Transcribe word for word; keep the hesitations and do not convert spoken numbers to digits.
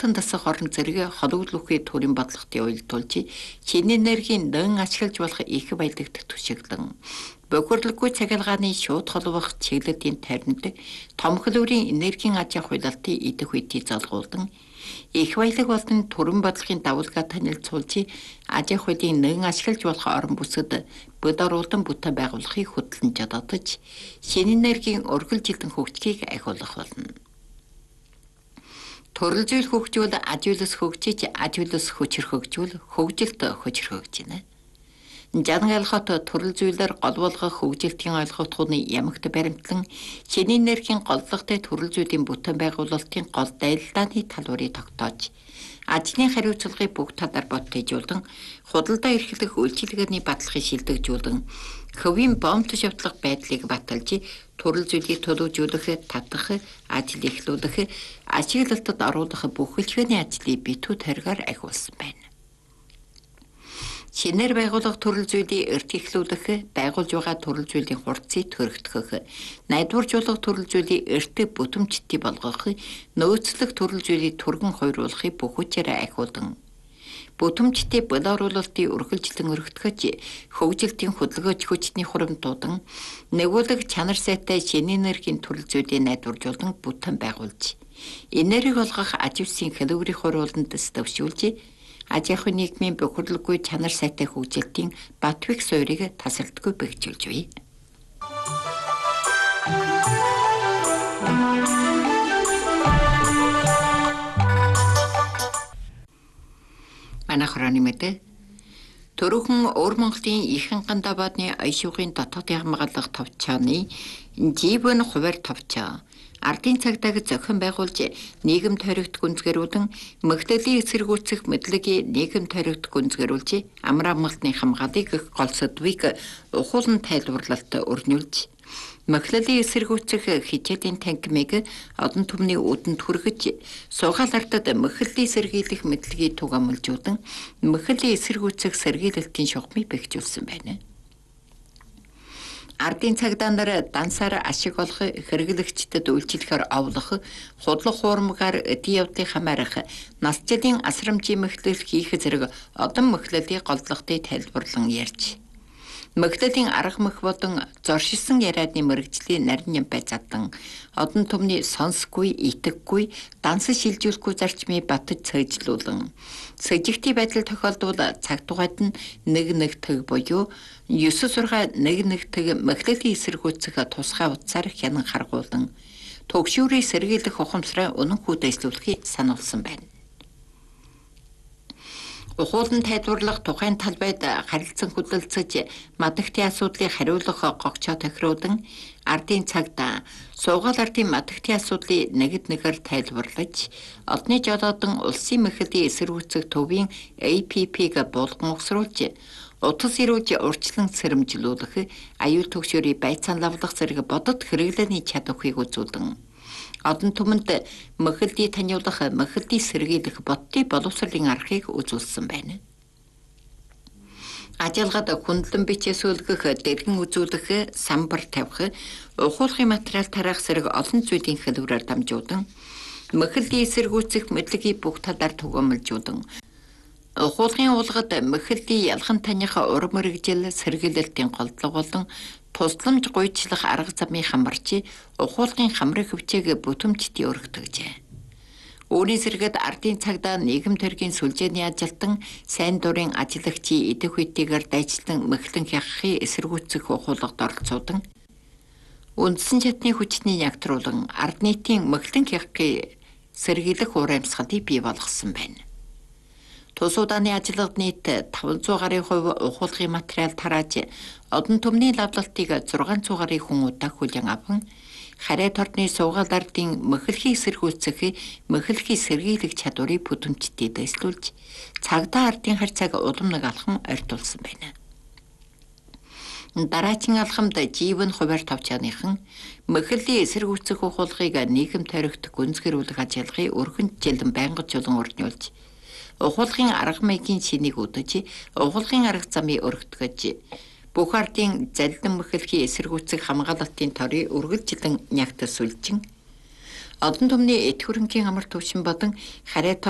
хургуутан дасах орон зэрэг хологлохын төрийн бодлогын уялдуулж шинэ энергийн нэн ашиглаж болох их баялагт түшиглэн бохирлоггүй цагалгааны шууд холбох чиглэлийн таринт том хөлөөрийн энергийн аж ахуй худалдын идэх үеийг залгуулдан их баялаг болон төрийн бодлогын давалгаа танилцуулж аж ахуйн нэн ашиглаж болох орон бүсэд бод оруулан бүтээн байгуулахыг хөтлөн жададаж шинэ энергийн өргөлжилтэн хөгжгийг ахиулах болно. Төрөл зүйл хөгжүүл ажиулс хөгжиж ажиулс хүчрэх хөгжүүл хөгжилт хүчрэх хөгжинэ. Жангалхот төрөл зүйлээр гол болгох хөгжилтийн ойлголтгооны ямагт баримтлан шинэ энергийн голлогтой төрөл зүйлийн бүтээн байгуулалтын гол дайлалдааны талбарыг тогтоож ажлын хариуцлагыг бүх талаар бодтойжуулан худалдаа эрхлэх үйлчилгээний баталгыг шилдэгжүүлэн хөвийн бомт шавтлах байдлыг баталж төрөл зүйлийг төлөвжүүлэх, татах, ажил эхлүүлэх, ашиглалтад оруулах бүх хэлхээний ажлыг битүү таргаар ахиулсан байна. Шинээр байгуулах төрөл зүйлийг эрт эхлүүлэх, байгуулж байгаа төрөл зүйлийн хурцыг төрөгдөх, найдваржуулах төрөл зүйлийг эрт бүтэмжтэй болгох, нөөцлөх төрөл зүйлийг түргэн хойруулахыг бүх хүчээр ахиулан бүтэмжтэй бод оруулалтын үргэлжлэн өргөтгөж хөгжилтийн хөдөлгөөж хүчний хуримтуудан нэгүүлэг чанар сайтай шинэ энергийн төрөл зүйлийг найдваржуулан бүтээн байгуулж энерги олгох аж үйлсийн хэлбэрийн хурууланд дэвшүүлж аж ахуйн нийгмийн бохирлоггүй чанар сайтай хөгжилтийн Батвик суурийг тасралтгүй бэхжүүлж бий. Анахраны мэдээ Төрөөхөн Өвөр Монголын Ихэнхан даваадны аяшуугын дотоодын хамгаалах товчооны живэн хуваар товчоо ардын цагдааг зохион байгуулж нийгэм тойрогт гүнзгэрүүлэн мөхтөлийн эсэргүүцэх мэдлэгийг нийгэм тойрогт гүнзгэрүүлж амар амгалтны хамгаалыг гол сэдвийг ухуулан тайлбарлалт өрнүүлж мөхтөлийн эсэргүүцэх хичээлийн танхимыг одон түмний үүдэнд хүргэж суугаал ардад мөхтөлийн сэргийлэх мэдлэгийг түгээмэлжүүлэн мөхтөлийн эсэргүүцэх сэргийлэлтийн шугамыг бэхжүүлсэн байна. Ардын цагдаа нар дансаар ашиг олох, хэрэглэгчдэд үйлчлэхээр овлох, худлах хуурмгаар эдийн явдлыг хамаарах, нас жилийн асрамжийн мөхтөл хийх зэрэг одон мөхтөлийг голлохыг тайлбарлан ярьж мөхтөлийн арга мөх болон зоршилсон яриадны мэрэгжлийн нарийн байцаадан одон түмний сонсгүй, итгэхгүй, данс шилжүүлэхгүй зарчмыг батж цэжлүүлэн сэжигтэй байдал тохиолдвол цаг тугайд нь нэг нэг тэг буюу ёсо сурга нэг нэг тэг мөхтөлийн эсэргүүцэх тусгай утсаар хянан харгуулан төгшүүрийг сэргийлэх ухамсараа өнөнхүү дэвшлүүлэхийг сануулсан байна. Ухуулан тайлбарлах тухайн талбайд харилцан хөдөлцөж мадагтын асуудлыг хариулах гогчоо тохируулан ардын цагдаа суугаал ардын мадагтын асуудлыг нэгд нэгээр тайлбарлаж одны жолоодон улсын мөхтөлийн эсэргүүцэх төвийн А П П-г болгон угсруулж утас ирүүлж урьдчилан сэрэмжлүүлэх аюул төгшөөрийн байцаан лавлах зэрэг бодод хэрэглээний чадварыг үзүүлэн одон түмэнд мөхтөлийн таниулах, мөхтөлийн сэргийлэх бодтын боловсролын аргыг үзүүлсэн байна. Ажиллагад хүндлэн бичээ сүүлгэх, дэргэн үзүүлэх, самбар тавих, ухуулгын материал тараах зэрэг олон зүйлийн хэлбэрээр дамжуулан мөхтөлийн эсэргүүцэх мэдлэгийг бүх талаар түгээмэлжүүлэн ухуулгын уулгад мөхтөлийн ялхан таних урам мэрэгжил сэргийлэлтийн голдлого болон тусламж гуйчлах арга замыг хамарч ухуулгын хамрах хөвчээг бүтэмжтэй өргөтгөжээ. Үүний зэрэгт ардын цагдаа нийгэм төргийн сүлжээний ажилтан сайн дурын ажиллагчийн идэх үетэйгээр дайчлан мөхлөн хяхахын эсэргүүцэх ухуулгад оролцуудан үндсэн чатны хүчний нягтруулан ард нийтийн мөхлөн хяхахын сэргийлэх уур амьсгалыг бий болгосон байна. Тус удааны ажиллагад нийт таван зуун гаруй хувь ухуулгын материал тарааж одон түмний лавлалтыг зургаан зуун гаруй хүн удаа хүлээн аван харайт орны суугаал ардын мөхөлхийн эсэргүүцэх мөхөлхийн сэргийлэх чадварыг бүтэмжтэй дэвшлүүлж цагдаа ардын харьцааг улам нэг алхам ойртуулсан байна. Дараагийн алхамд живэн хуваар товчооныхан мөхөллийн эсэргүүцэх ухуулгыг нийгэм тойрогт гүнзгэрүүлэх ажиллагыг өргөн жилэн байнгажуулан өрнүүлж ухуулгын арга маягийн шинийг үдэж, ухуулгын арга замыг өргөтгөж, бүх ардын залилан мөхөлхийн эсэргүүцэх хамгаалалтын торыг үргэлжлэн нягт сүлжин, одон түмний эд хөрөнгийн амар төвшин болон харайт